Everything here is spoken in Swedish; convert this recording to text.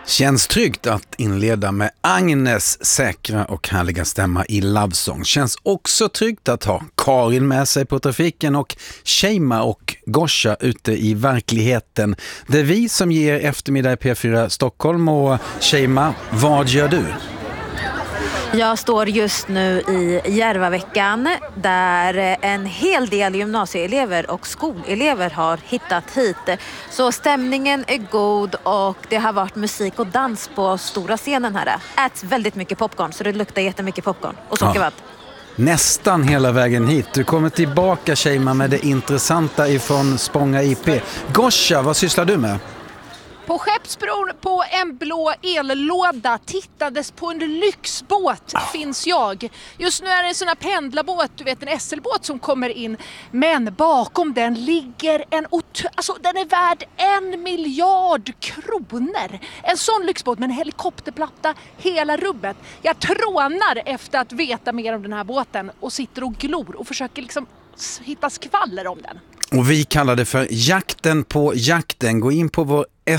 Känns tryggt att inleda med Agnes säkra och härliga stämma i Lovesong. Känns också tryggt att ha Karin med sig på trafiken och Sheima och Gosha ute i verkligheten. Det är vi som ger eftermiddag i P4 Stockholm. Och Sheima, vad gör du? Jag står just nu i Järvaveckan där en hel del gymnasieelever och skolelever har hittat hit. Så stämningen är god och det har varit musik och dans på stora scenen här. Det äts väldigt mycket popcorn så det luktar jättemycket popcorn och sockervadd. Ja. Nästan hela vägen hit. Du kommer tillbaka, Sheima, med det intressanta ifrån Spånga IP. Gosha, vad sysslar du med? På Skeppsbron på en blå ellåda tittades på en lyxbåt finns jag. Just nu är det en sån här pendlarbåt, du vet, en SL-båt som kommer in. Men bakom den ligger den är värd 1 miljard kronor. En sån lyxbåt med en helikopterplatta, hela rubbet. Jag trånar efter att veta mer om den här båten och sitter och glor och försöker liksom hitta skvaller om den. Och vi kallar det för jakten på jakten. Gå in på vår